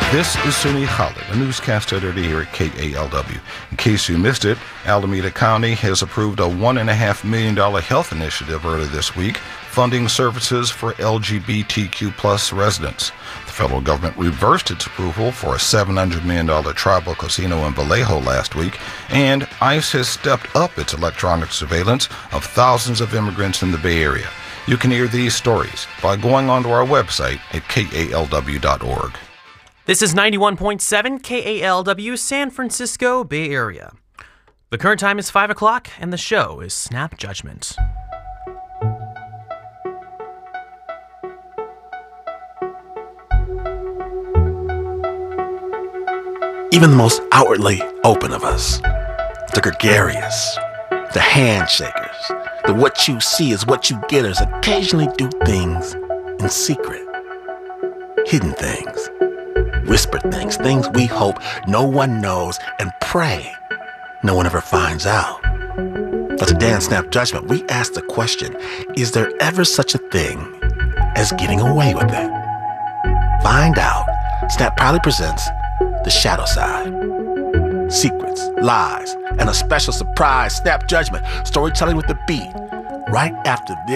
This is Suni Khalid, a newscast editor here at KALW. In case you missed it, Alameda County has approved a $1.5 million health initiative earlier this week, funding services for LGBTQ plus residents. The federal government reversed its approval for a $700 million tribal casino in Vallejo last week, and ICE has stepped up its electronic surveillance of thousands of immigrants in the Bay Area. You can hear these stories by going onto our website at kalw.org. This is 91.7 KALW, San Francisco Bay Area. The current time is 5 o'clock, and the show is Snap Judgment. Even the most outwardly open of us, the gregarious, the handshakers, the what you see is what you getters occasionally do things in secret. Hidden things, whispered things, things we hope no one knows and pray no one ever finds out. But today on Snap Judgment, we ask the question, is there ever such a thing as getting away with it? Find out. Snap proudly presents The Shadow Side. Secrets, lies, and a special surprise Snap Judgment, storytelling with the beat, right after this.